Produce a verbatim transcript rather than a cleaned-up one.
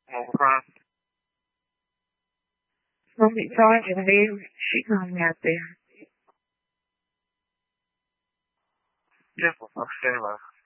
Một con. Con bị trói ở đây, chị không nhà tiền. Chắc một học sinh mà.